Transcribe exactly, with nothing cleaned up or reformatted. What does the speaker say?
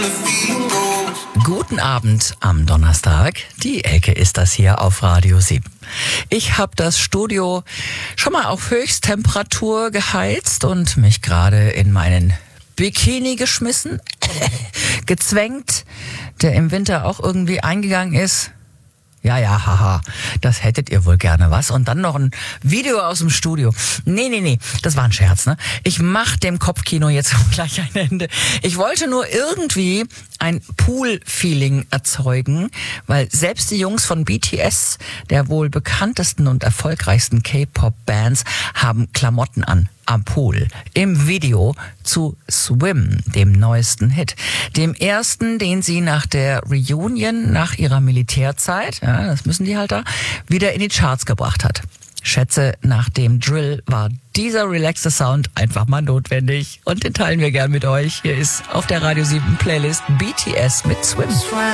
Guten Abend am Donnerstag. Die Elke ist das hier auf Radio sieben. Ich habe das Studio schon mal auf Höchsttemperatur geheizt und mich gerade in meinen Bikini geschmissen, gezwängt, der im Winter auch irgendwie eingegangen ist. Ja, ja, haha, das hättet ihr wohl gerne, was? Und dann noch ein Video aus dem Studio. Nee, nee, nee, das war ein Scherz, ne? Ich mach dem Kopfkino jetzt gleich ein Ende. Ich wollte nur irgendwie ein Pool-Feeling erzeugen, weil selbst die Jungs von B T S, der wohl bekanntesten und erfolgreichsten K-Pop-Bands, haben Klamotten an. Am Pool, im Video zu Swim, dem neuesten Hit. Dem ersten, den sie nach der Reunion, nach ihrer Militärzeit, ja, das müssen die halt da, wieder in die Charts gebracht hat. Schätze, nach dem Drill war dieser relaxte Sound einfach mal notwendig. Und den teilen wir gern mit euch. Hier ist auf der Radio sieben Playlist B T S mit Swim.